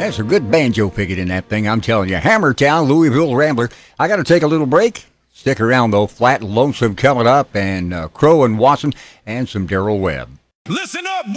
That's a good banjo picking in that thing, I'm telling you. Hammertown, Louisville Rambler. I got to take a little break. Stick around, though. Flat and Lonesome coming up, and Crow and Watson, and some Darrell Webb. Listen up!